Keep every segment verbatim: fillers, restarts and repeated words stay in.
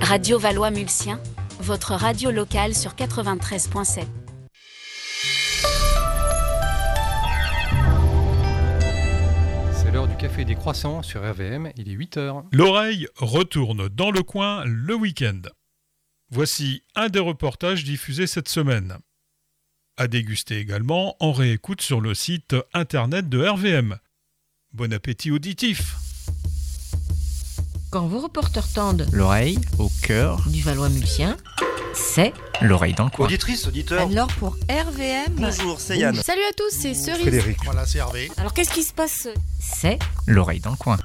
Radio Valois-Mulsien, votre radio locale sur quatre-vingt-treize virgule sept. C'est l'heure du café des croissants sur R V M, il est huit heures. L'oreille retourne dans le coin le week-end. Voici un des reportages diffusés cette semaine. À déguster également en réécoute sur le site internet de R V M. Bon appétit auditif. Quand vos reporters tendent l'oreille au cœur du Valois-Mulsien, c'est l'oreille dans le coin. Auditrice, auditeur. Alors pour R V M. Bonjour, c'est Yann. Salut à tous, c'est Cerise. Frédéric. Voilà, c'est Hervé. Alors qu'est-ce qui se passe ? C'est l'oreille dans le coin.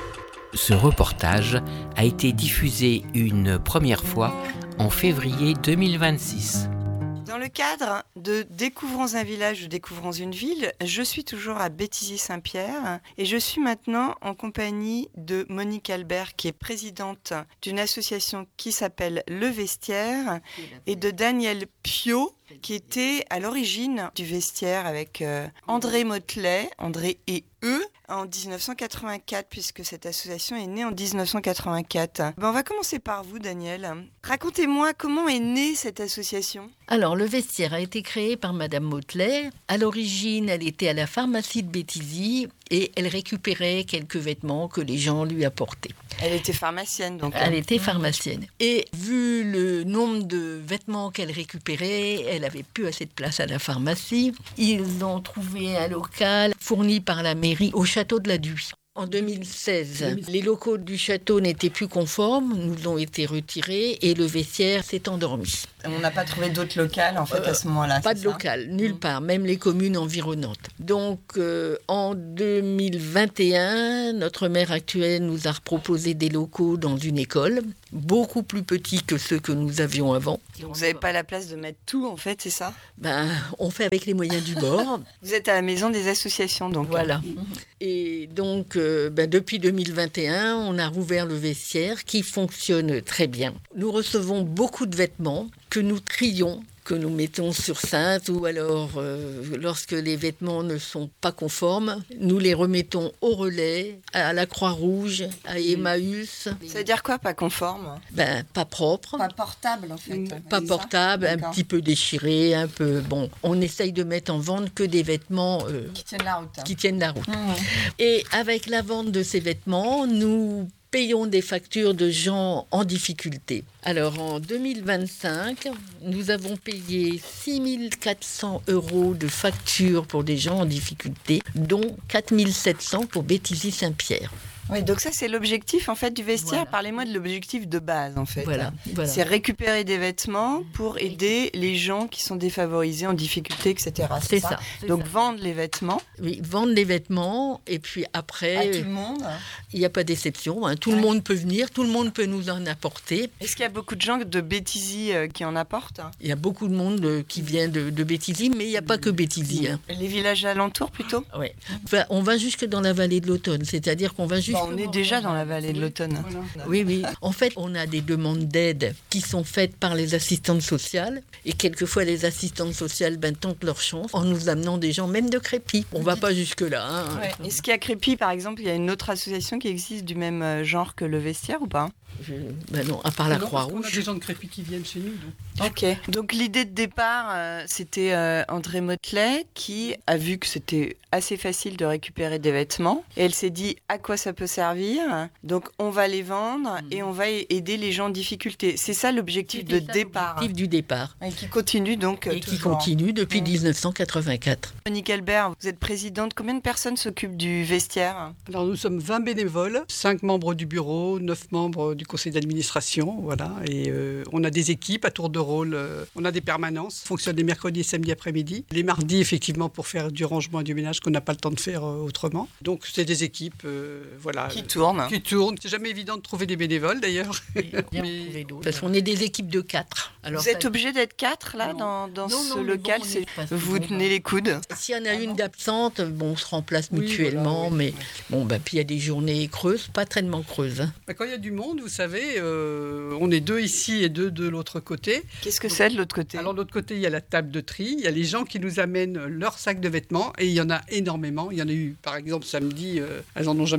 Ce reportage a été diffusé une première fois en février deux mille vingt-six. Dans le cadre de Découvrons un village ou Découvrons une ville, je suis toujours à Béthisy-Saint-Pierre et je suis maintenant en compagnie de Monique Albert qui est présidente d'une association qui s'appelle Le Vestiaire et de Daniel Piot qui était à l'origine du Vestiaire avec euh, André Motelet, André et eux, en dix-neuf cent quatre-vingt-quatre, puisque cette association est née en dix-neuf cent quatre-vingt-quatre. Ben, on va commencer par vous, Daniel. Racontez-moi comment est née cette association. Alors, le Vestiaire a été créé par Madame Motelet. À l'origine, elle était à la pharmacie de Béthisy et elle récupérait quelques vêtements que les gens lui apportaient. Elle était pharmacienne, donc. Elle était pharmacienne. Et vu le nombre de vêtements qu'elle récupérait, elle n'avait plus assez de place à la pharmacie. Ils ont trouvé un local fourni par la mairie au château de la Duy. En deux mille seize, les locaux du château n'étaient plus conformes, nous ont été retirés et le Vestiaire s'est endormi. On n'a pas trouvé d'autres locales en fait euh, à ce moment-là. Pas de ça local, nulle mmh. part, même les communes environnantes. Donc euh, en deux mille vingt et un, notre maire actuel nous a proposé des locaux dans une école, beaucoup plus petits que ceux que nous avions avant. Donc vous n'avez pas la place de mettre tout en fait, c'est ça ? Ben, on fait avec les moyens du bord. Vous êtes à la maison des associations donc. Voilà. Mmh. Et donc euh, ben, depuis deux mille vingt et un, on a rouvert le Vestiaire qui fonctionne très bien. Nous recevons beaucoup de vêtements que nous trions, que nous mettons sur cintre ou alors euh, lorsque les vêtements ne sont pas conformes, nous les remettons au relais, à la Croix-Rouge, à Emmaüs. Ça veut dire quoi, pas conforme ? Ben, pas propre. Pas portable en fait. Pas portable, un petit peu déchiré, un peu... Bon, on essaye de mettre en vente que des vêtements... Euh, qui tiennent la route. Hein. Qui tiennent la route. Mmh. Et avec la vente de ces vêtements, nous payons des factures de gens en difficulté. Alors, en deux mille vingt-cinq, nous avons payé six mille quatre cents euros de factures pour des gens en difficulté, dont quatre mille sept cents pour Béthisy-Saint-Pierre. Oui, donc ça, c'est l'objectif, en fait, du Vestiaire. Voilà. Parlez-moi de l'objectif de base, en fait. Voilà, voilà. C'est récupérer des vêtements pour aider les gens qui sont défavorisés, en difficulté, et cetera. C'est, c'est ça. ça. C'est donc, ça. vendre les vêtements. Oui, vendre les vêtements, et puis après... À tout le monde. Il n'y a pas d'exception. Hein. Tout ouais. le monde peut venir, tout le monde peut nous en apporter. Est-ce qu'il y a beaucoup de gens de Béthisy euh, qui en apportent ? Il y a beaucoup de monde euh, qui vient de, de Béthisy, mais il n'y a pas que Béthisy. Hein. Les villages alentours, plutôt ? Oui. Enfin, on va jusque dans la vallée de l'Automne, c'est-à-dire qu'on va jusque... Bon, on est déjà dans la vallée de l'Automne. Voilà. Oui, oui. En fait, on a des demandes d'aide qui sont faites par les assistantes sociales. Et quelquefois, les assistantes sociales ben, tentent leur chance en nous amenant des gens, même de Crépy. On ne va pas jusque-là. Hein. Ouais. Est-ce qu'il y a Crépy, par exemple, il y a une autre association qui existe du même genre que le Vestiaire ou pas ? Je... Ben non, à part la Croix-Rouge. On a des gens de Crépy qui viennent chez nous. Donc. Ok. Donc l'idée de départ, euh, c'était euh, André Motelet qui a vu que c'était assez facile de récupérer des vêtements. Et elle s'est dit à quoi ça peut servir. Donc on va les vendre mmh. et on va aider les gens en difficulté. C'est ça l'objectif c'était de ça, départ. L'objectif du départ. Et qui continue donc. Et qui continue depuis mmh. dix-neuf cent quatre-vingt-quatre. Monique Albert, vous êtes présidente. Combien de personnes s'occupent du Vestiaire ? Alors nous sommes vingt bénévoles, cinq membres du bureau, neuf membres du conseil d'administration, voilà, et euh, on a des équipes à tour de rôle, euh, on a des permanences, on fonctionne les mercredis et samedis après-midi, les mardis effectivement pour faire du rangement et du ménage qu'on n'a pas le temps de faire euh, autrement. Donc c'est des équipes, euh, voilà, qui tournent. Qui tournent. C'est jamais évident de trouver des bénévoles d'ailleurs. Mais... Parce qu'on est des équipes de quatre. Alors, vous êtes ça... obligé d'être quatre là non. dans, dans non, ce non, local, bon, c'est... vous tenez les coudes. S'il y en a une d'absente, bon, on se remplace oui, mutuellement, voilà, oui. mais bon, bah, puis il y a des journées creuses, pas tellement creuses. Hein. Bah, quand il y a du monde, vous savez, euh, on est deux ici et deux de l'autre côté. Qu'est-ce que Donc, c'est de l'autre côté ? Alors de l'autre côté, il y a la table de tri, il y a les gens qui nous amènent leurs sacs de vêtements et il y en a énormément. Il y en a eu, par exemple, samedi, euh, elles n'en ont jamais vu autant.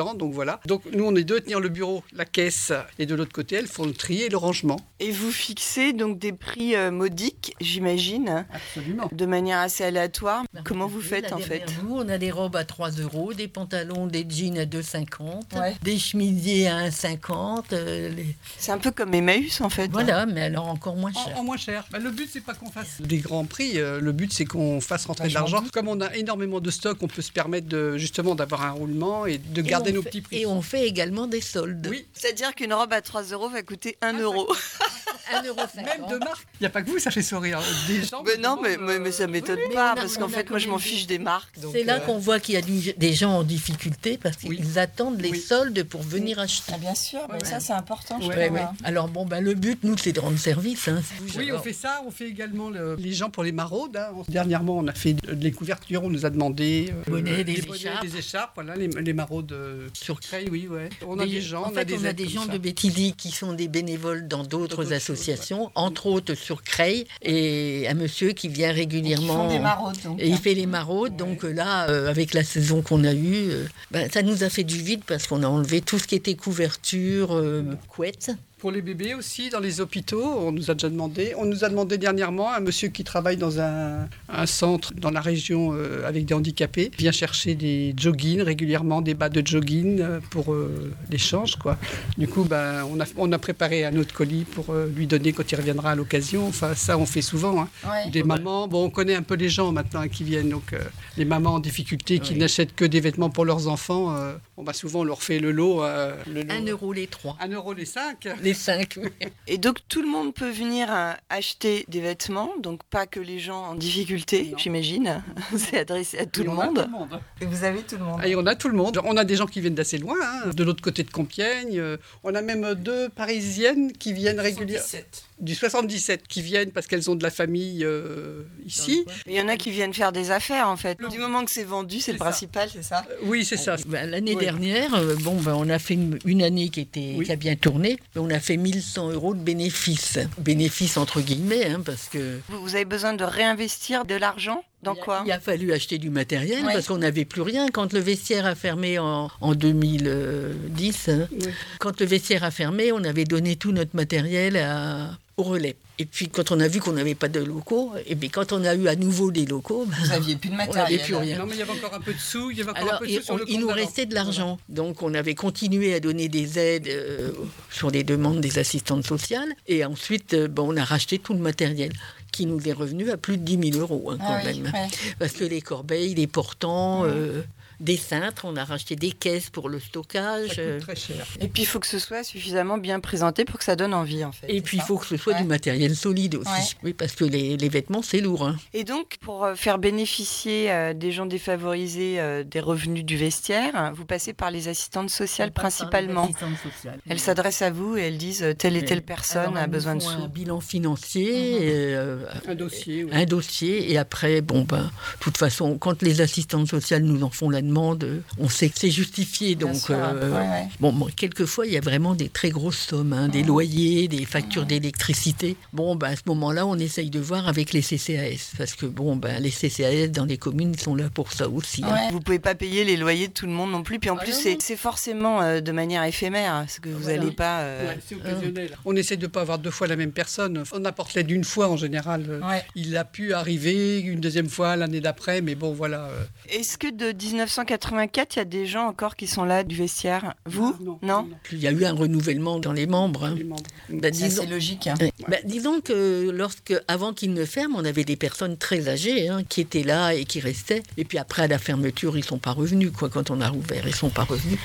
temps, donc voilà. Donc nous, on est deux à tenir le bureau, la caisse, et de l'autre côté, elles font le tri et le rangement. Et vous fixez donc des prix euh, modiques, j'imagine, Absolument. de manière assez aléatoire. Ben, Comment vous faites là, en fait? derrière nous, on a des robes à trois euros, des pantalons, des jeans à deux euros cinquante, Ouais. des chemisiers à un euro cinquante. euh, les- C'est un peu comme Emmaüs en fait. Voilà, mais alors encore moins cher. En, en moins cher. Bah, le but, c'est pas qu'on fasse des grands prix. euh, le but, c'est qu'on fasse rentrer de l'argent. Comme on a énormément de stock, on peut se permettre de, justement d'avoir un roulement et de Et garder on nos fait- petits prix. Et on fait également des soldes. Oui, C'est-à-dire qu'une robe à trois euros va coûter un euro. un euro cinquante. même de marque. Il n'y a pas que vous, ça fait sourire. Des gens Mais me non, mais, demandent, mais, mais ça euh, m'étonne mais pas, on a- parce on qu'en a fait, quand moi, je m'en même- fiche des marques. donc, C'est là euh, qu'on voit qu'il y a du- des gens en difficulté parce qu'ils Oui. attendent les Oui. soldes pour venir acheter. Ah, bien sûr, mais Ouais. ça c'est important, je Ouais, trouve, Ouais, ouais. hein. Alors bon, ben, le but, nous, c'est de rendre service. Hein. Oui, on Alors, fait ça. On fait également le- les gens pour les maraudes. hein. Dernièrement, on a fait de- les couvertures. On nous a demandé euh, Bonnets, des les bonnets, écharpes. des écharpes. Voilà, les, les maraudes euh, sur Creil, oui, ouais. On a des, gens, en on fait, a des on a aides des comme gens ça. de Béthisy qui sont des bénévoles dans d'autres d'autres associations, entre autres sur Creil, et un monsieur qui vient régulièrement. Ils font des maraudes, donc. Et il fait les maraudes, donc euh, là, euh, avec la saison qu'on a eue, euh, ben, ça nous a fait du vide parce qu'on a enlevé tout ce qui était couverture, euh, couette. Pour les bébés aussi, dans les hôpitaux, on nous a déjà demandé. On nous a demandé dernièrement, un monsieur qui travaille dans un, un centre dans la région euh, avec des handicapés, vient chercher des joggings régulièrement, des bas de jogging euh, pour euh, l'échange, quoi. Du coup, ben, on, a, on a préparé un autre colis pour euh, lui donner quand il reviendra à l'occasion. Enfin, ça, on fait souvent. hein. Ouais. Des mamans, bon, on connaît un peu les gens maintenant hein, qui viennent, donc euh, les mamans en difficulté qui Oui. n'achètent que des vêtements pour leurs enfants, euh, bon, bah, souvent on leur fait le lot. euh, le lot Un euro les trois. un euro les cinq. Les cinq. Et donc tout le monde peut venir euh, acheter des vêtements, donc pas que les gens en difficulté, Non. j'imagine. C'est adressé à tout Et le on a monde. tout le monde. Et vous avez tout le monde. Et on a tout le monde. On a des gens qui viennent d'assez loin, hein, de l'autre côté de Compiègne. Euh, On a même deux Parisiennes qui viennent régulièrement. Du soixante-dix-sept, qui viennent parce qu'elles ont de la famille euh, ici. Il y en a qui viennent faire des affaires en fait. Du moment que c'est vendu, c'est le ça. principal, c'est ça? Euh, oui, c'est ça. Ben, l'année Oui. dernière, euh, bon, ben, on a fait une, une année qui, était, Oui. qui a bien tourné, mais on a fait mille cent euros de bénéfices. Bénéfices entre guillemets, hein, parce que Vous vous avez besoin de réinvestir de l'argent dans il a- quoi? il a fallu acheter du matériel Ouais. parce qu'on n'avait plus rien. Quand le vestiaire a fermé en, en deux mille dix, hein, Oui. quand le vestiaire a fermé, on avait donné tout notre matériel à- au relais. Et puis quand on a vu qu'on n'avait pas de locaux, et puis quand on a eu à nouveau des locaux, ben, Vous n'aviez plus de on n'avait matériel. plus rien. Non, mais il y avait encore un peu de sous. Il y avait encore un Alors, peu de il, sous sur on- le il compte nous d'avant. restait de l'argent. Donc, on avait continué à donner des aides euh, sur les demandes des assistantes sociales. Et ensuite, euh, bon, on a racheté tout le matériel qui nous est revenu à plus de dix mille euros, hein, quand Ah oui, même. ouais. Parce que les corbeilles, les portants, euh, des cintres, on a racheté des caisses pour le stockage. Ça euh, coûte très cher. Et puis il faut que ce soit suffisamment bien présenté pour que ça donne envie en fait. et c'est puis, il ça faut que ce soit Ouais. du matériel solide aussi. Ouais. Oui, parce que les, les vêtements, c'est lourd. Hein. Et donc, pour euh, faire bénéficier euh, des gens défavorisés euh, des revenus du vestiaire, vous passez par les assistantes sociales principalement. Elles s'adressent à vous et elles disent euh, telle et telle personne Alors, a elles nous besoin de font sous. un bilan financier, et, euh, Un dossier, oui. un dossier, et après, bon, ben, de toute façon, quand les assistantes sociales nous en font la demande, on sait que c'est justifié. Bien Donc, sûr, euh, ouais, ouais. bon, bon, quelquefois, il y a vraiment des très grosses sommes, hein, des loyers, des factures d'électricité. Bon, ben, à ce moment-là, on essaye de voir avec les C C A S, parce que, bon, ben, les C C A S dans les communes sont là pour ça aussi. hein. Ouais. Vous pouvez pas payer les loyers de tout le monde non plus. Puis en Ah plus, non, c'est non. c'est forcément euh, de manière éphémère, parce que vous Voilà. n'allez pas. euh, Ouais, c'est occasionnel. On essaie de ne pas avoir deux fois la même personne. On apporte l'aide une fois en général. Ouais. Il a pu arriver une deuxième fois l'année d'après, mais bon, voilà. euh, Est-ce que de dix-neuf cent quatre-vingt-quatre, il y a des gens encore qui sont là du vestiaire? Vous? Non, Non. Il y a eu un renouvellement dans les membres. hein. les membres. Ben, Ça, disons- c'est logique. hein. Ouais. Ben, disons que lorsque, avant qu'ils ne ferment, on avait des personnes très âgées hein, qui étaient là et qui restaient. Et puis après, à la fermeture, ils sont pas revenus. Quoi. Quand on a rouvert, ils sont pas revenus.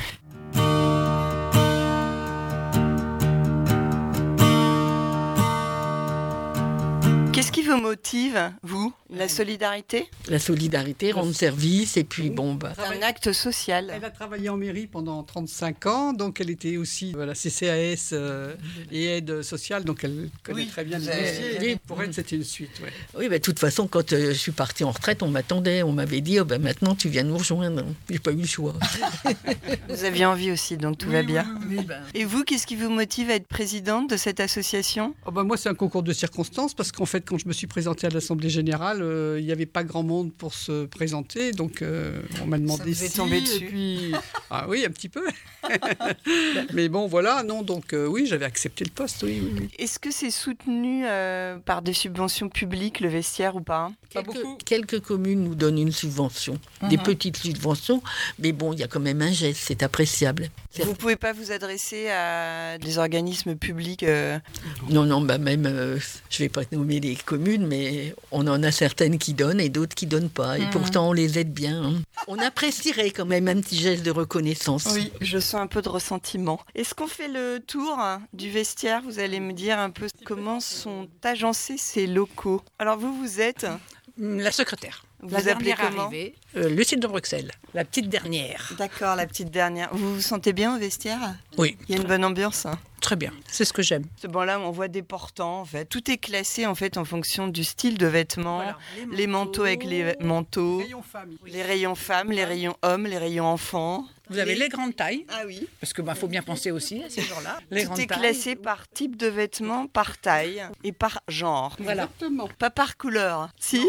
Qu'est-ce qui vous motive, vous? La solidarité? La solidarité, rendre service, et puis bon, bah, C'est un acte social. Elle a travaillé en mairie pendant trente-cinq ans, donc elle était aussi à la C C A S euh, et aide sociale, donc elle connaît Oui, très bien les vous avez- dossiers. oui. Pour elle, c'était une suite. Ouais. oui, bah, de toute façon, quand euh, je suis partie en retraite, on m'attendait. On m'avait dit, oh, ben, maintenant, tu viens nous rejoindre. J'ai pas eu le choix. Vous aviez envie aussi, donc tout va bien. Oui, ben, Et vous, qu'est-ce qui vous motive à être présidente de cette association? Oh, bah, moi, c'est un concours de circonstances, parce qu'en fait, quand je me suis suis présenté à l'Assemblée Générale, euh, il n'y avait pas grand monde pour se présenter, donc euh, on m'a demandé Ça vous est si... tombé dessus. Et puis... Ah oui, un petit peu. Mais bon, voilà, non, donc euh, oui, j'avais accepté le poste, oui. oui, oui. Est-ce que c'est soutenu euh, par des subventions publiques, le vestiaire, ou pas? Pas Quelques, beaucoup. quelques communes nous donnent une subvention, Mhm. des petites subventions, mais bon, il y a quand même un geste, c'est appréciable. Vous ne pouvez pas vous adresser à des organismes publics euh, Non, non, bah même, euh, je ne vais pas nommer les communes, mais on en a certaines qui donnent et d'autres qui ne donnent pas. Et Mhm. pourtant, on les aide bien. Hein. On apprécierait quand même un petit geste de reconnaissance. Oui, je sens un peu de ressentiment. Est-ce qu'on fait le tour du vestiaire? Vous allez me dire un peu comment sont agencés ces locaux. Alors vous, vous êtes... La secrétaire. Vous la vous appelez dernière comment? arrivée, euh, Lucille de Bruxelles, la petite dernière. D'accord, la petite dernière. Vous vous sentez bien au vestiaire? Oui. Il y a une bonne ambiance, hein? Très bien, c'est ce que j'aime. Bon, là, on voit des portants, en fait. Tout est classé, en fait, en fonction du style de vêtements. Voilà. Les manteaux avec les manteaux, Rayons femmes. les rayons femmes, les rayons hommes, les rayons enfants. Vous avez les grandes tailles, Ah oui. parce qu'il bah, faut bien penser aussi à ces jours-là. Les Tout grandes est tailles. classé par type de vêtements, par taille et par genre. Voilà. Exactement. Pas par couleur. Si?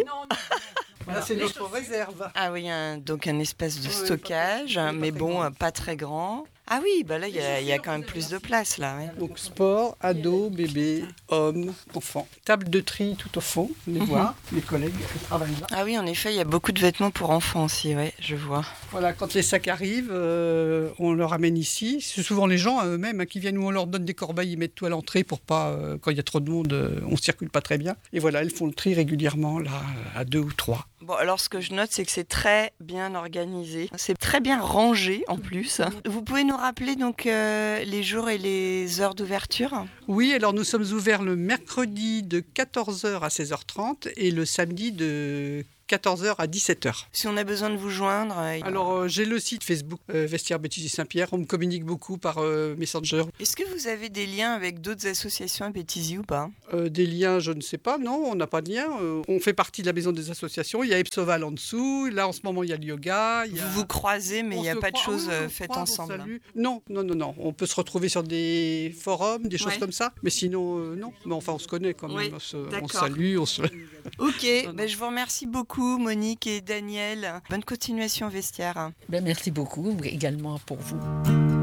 Là, c'est notre réserve. Ah oui, un- donc un espace de Ouais, stockage, pas- mais pas très bon, grand. euh, pas très grand. Ah oui, bah là, il y, a- il y a quand même plus de place, là. Ouais. Donc sport, ados, bébés, hommes, enfants. Table de tri tout au fond, les voir, les collègues qui travaillent là. Ah oui, en effet, il y a beaucoup de vêtements pour enfants aussi, ouais, je vois. Voilà, quand les sacs arrivent, euh, on leur amène ici. C'est souvent les gens eux-mêmes hein, qui viennent où on leur donne des corbeilles, ils mettent tout à l'entrée pour pas, euh, quand il y a trop de monde, euh, on circule pas très bien. Et voilà, ils font le tri régulièrement, là, à deux ou trois. Bon, alors ce que je note, c'est que c'est très bien organisé. C'est très bien rangé en plus. Vous pouvez nous rappeler donc euh, les jours et les heures d'ouverture? Oui, alors nous sommes ouverts le mercredi de quatorze heures à seize heures trente et le samedi de quatorze heures à dix-sept heures. Si on a besoin de vous joindre. euh, Alors euh, j'ai le site Facebook euh, Vestiaire Béthisy Saint-Pierre, on me communique beaucoup par euh, Messenger. Est-ce que vous avez des liens avec d'autres associations à Béthisy ou pas? Euh, des liens, je ne sais pas, non, on n'a pas de lien. Euh, on fait partie de la maison des associations, il y a Epsoval en dessous, là en ce moment il y a le yoga. Il y a... Vous vous croisez, mais il On n'y a se pas de croise- choses oui, on euh, se faites croise, on ensemble. salue. Non, non, non, non. On peut se retrouver sur des forums, des choses Ouais. comme ça. Mais sinon, euh, non. Mais enfin, on se connaît quand même. Oui, on, se, on d'accord. se salue. On se... Ok, non. ben, je vous remercie beaucoup Monique et Daniel. Bonne continuation au vestiaire. Ben, merci beaucoup également pour vous.